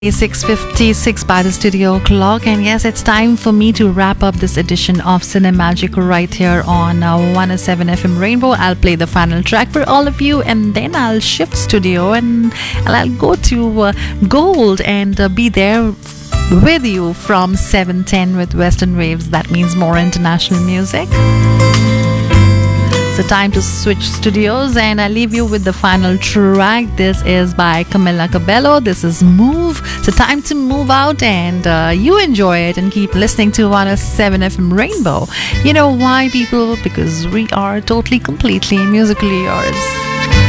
6:56 by the studio clock, and yes, it's time for me to wrap up this edition of Cinemagic right here on 107 FM Rainbow. I'll play the final track for all of you, and then I'll shift studio and I'll go to Gold and be there with you from 7:10 with Western Waves. That means more international music. So time to switch studios, and I leave you with the final track. This is by Camila Cabello. This is Move. So time to move out, and you enjoy it and keep listening to 107 FM Rainbow. You know why, people? Because we are totally, completely musically yours.